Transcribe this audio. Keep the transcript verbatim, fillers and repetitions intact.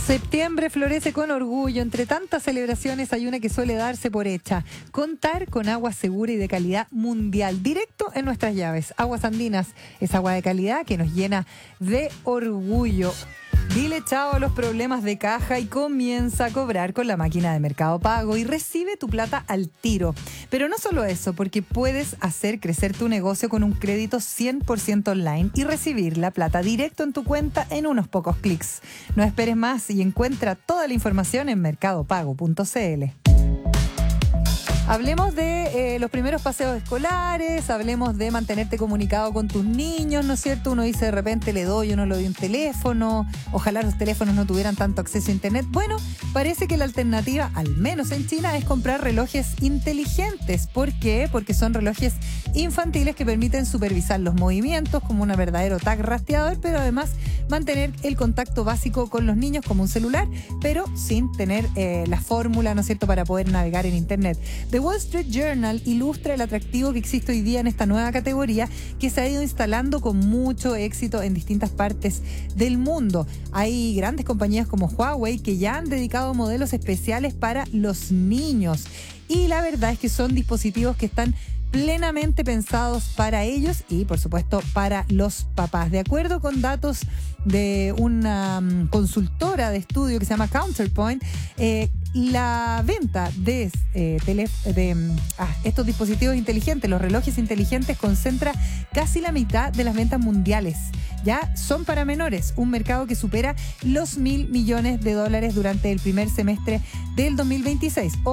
Septiembre florece con orgullo. Entre tantas celebraciones hay una que suele darse por hecha: contar con agua segura y de calidad mundial, directo en nuestras llaves. Aguas Andinas es agua de calidad que nos llena de orgullo. Dile chao a los problemas de caja y comienza a cobrar con la máquina de Mercado Pago y recibe tu plata al tiro. Pero no solo eso, porque puedes hacer crecer tu negocio con un crédito cien por ciento online y recibir la plata directo en tu cuenta en unos pocos clics. No esperes más y encuentra toda la información en mercado pago punto c l. Hablemos de eh, los primeros paseos escolares, hablemos de mantenerte comunicado con tus niños, ¿no es cierto? Uno dice de repente le doy o no le doy un teléfono, ojalá los teléfonos no tuvieran tanto acceso a internet. Bueno, parece que la alternativa, al menos en China, es comprar relojes inteligentes. ¿Por qué? Porque son relojes infantiles que permiten supervisar los movimientos como un verdadero tag rastreador, pero además mantener el contacto básico con los niños como un celular, pero sin tener eh, la fórmula, ¿no es cierto?, para poder navegar en internet. The Wall Street Journal ilustra el atractivo que existe hoy día en esta nueva categoría que se ha ido instalando con mucho éxito en distintas partes del mundo. Hay grandes compañías como Huawei que ya han dedicado modelos especiales para los niños y la verdad es que son dispositivos que están plenamente pensados para ellos y, por supuesto, para los papás. De acuerdo con datos de una um, consultora de estudio que se llama Counterpoint, eh, la venta de, eh, tele, de um, ah, estos dispositivos inteligentes, los relojes inteligentes, concentra casi la mitad de las ventas mundiales. Ya son para menores, un mercado que supera los mil millones de dólares durante el primer semestre del dos mil veintiséis.